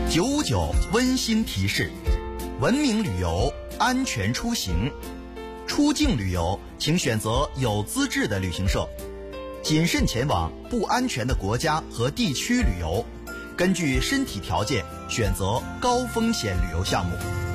959温馨提示：文明旅游，安全出行。出境旅游，请选择有资质的旅行社，谨慎前往不安全的国家和地区旅游，根据身体条件选择高风险旅游项目。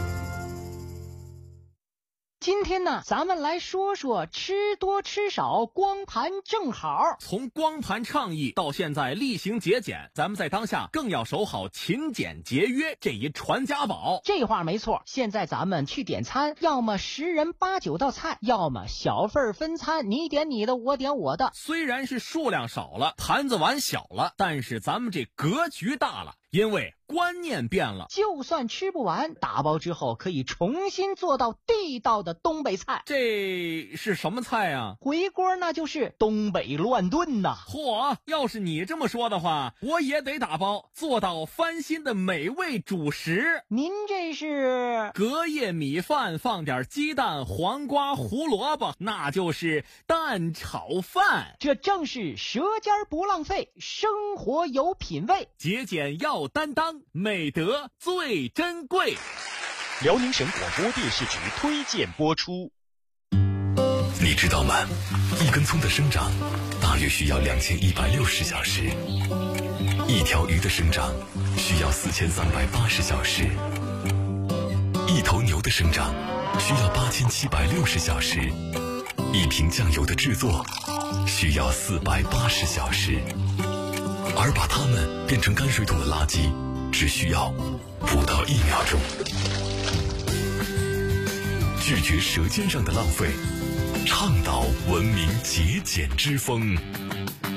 今天呢，咱们来说说吃多吃少，光盘正好。 从光盘倡议到现在厉行节俭，咱们在当下更要守好勤俭节约这一传家宝。 这话没错，现在咱们去点餐，要么10人8、9道菜，要么小份分餐，你点你的，我点我的。 虽然是数量少了，盘子碗小了，但是咱们这格局大了。因为观念变了， 就算吃不完，打包之后可以重新做到地道的东北菜。 这是什么菜啊？ 回锅那就是东北乱炖呐。 嚯，要是你这么说的话，我也得打包做到翻新的美味主食。 您这是隔夜米饭放点鸡蛋、黄瓜、胡萝卜，那就是蛋炒饭。 这正是舌尖不浪费，生活有品味， 节俭要担当，美德最珍贵。 辽宁省广播电视局推荐播出。 你知道吗？一根葱的生长大约需要2160小时，一条鱼的生长需要4380小时，一头牛的生长需要8760小时，一瓶酱油的制作需要480小时，而把它们变成泔水桶的垃圾只需要不到1秒钟。拒绝舌尖上的浪费，倡导文明节俭之风。